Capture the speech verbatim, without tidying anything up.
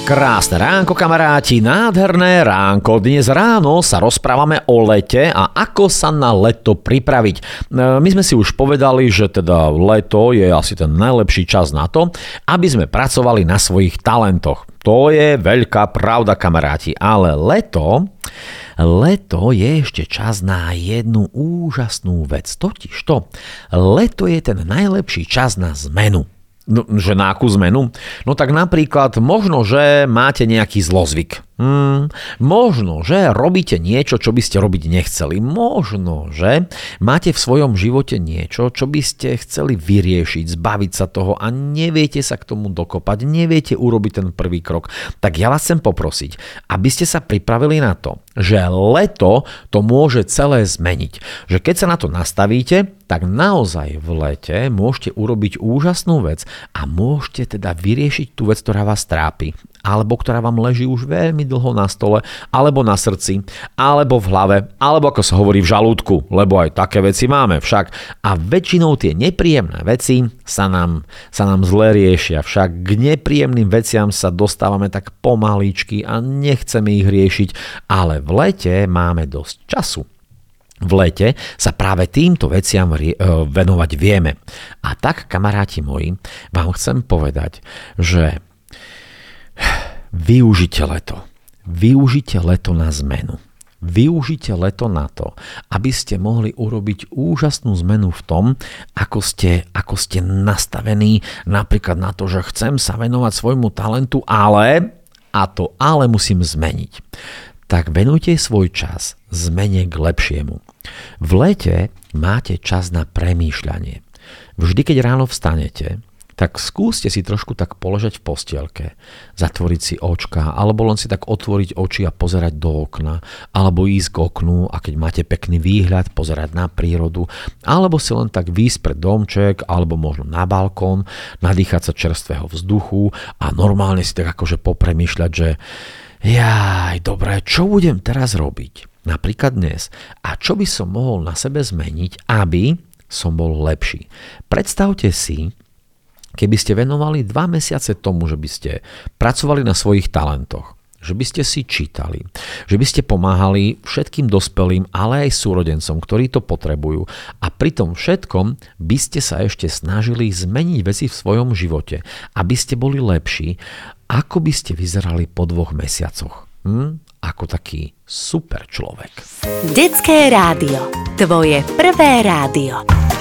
Krásne ránko, kamaráti, nádherné ránko. Dnes ráno sa rozprávame o lete a ako sa na leto pripraviť. My sme si už povedali, že teda leto je asi ten najlepší čas na to, aby sme pracovali na svojich talentoch. To je veľká pravda, kamaráti, ale leto... Leto je ešte čas na jednu úžasnú vec. Totižto, leto je ten najlepší čas na zmenu. No, že na akú zmenu? No tak napríklad možno, že máte nejaký zlozvyk. Hmm, možno, že robíte niečo, čo by ste robiť nechceli. Možno, že máte v svojom živote niečo, čo by ste chceli vyriešiť, zbaviť sa toho a neviete sa k tomu dokopať, neviete urobiť ten prvý krok. Tak ja vás chcem poprosiť, aby ste sa pripravili na to, že leto to môže celé zmeniť. Že keď sa na to nastavíte, tak naozaj v lete môžete urobiť úžasnú vec a môžete teda vyriešiť tú vec, ktorá vás trápi, alebo ktorá vám leží už veľmi dlho na stole, alebo na srdci, alebo v hlave, alebo ako sa hovorí v žalúdku, lebo aj také veci máme však. A väčšinou tie nepríjemné veci sa nám, sa nám zle riešia, však k nepríjemným veciam sa dostávame tak pomaličky a nechceme ich riešiť, ale v lete máme dosť času. V lete sa práve týmto veciam venovať vieme. A tak, kamaráti moji, vám chcem povedať, že využite leto. Využite leto na zmenu. Využite leto na to, aby ste mohli urobiť úžasnú zmenu v tom, ako ste, ako ste nastavení napríklad na to, že chcem sa venovať svojmu talentu, ale, a to ale musím zmeniť. Tak venujte svoj čas zmene k lepšiemu. V lete máte čas na premýšľanie. Vždy, keď ráno vstanete, tak skúste si trošku tak položať v postielke, zatvoriť si očka, alebo len si tak otvoriť oči a pozerať do okna, alebo ísť k oknu a keď máte pekný výhľad, pozerať na prírodu, alebo si len tak výjsť pred domček, alebo možno na balkón, nadýchať sa čerstvého vzduchu a normálne si tak akože popremýšľať, že jaj, dobre, čo budem teraz robiť? Napríklad dnes. A čo by som mohol na sebe zmeniť, aby som bol lepší? Predstavte si, keby ste venovali dva mesiace tomu, že by ste pracovali na svojich talentoch, že by ste si čítali, že by ste pomáhali všetkým dospelým, ale aj súrodencom, ktorí to potrebujú. A pri tom všetkom by ste sa ešte snažili zmeniť veci v svojom živote, aby ste boli lepší. Ako by ste vyzerali po dvoch mesiacoch? Hm? Ako taký super človek. Detské rádio. Tvoje prvé rádio.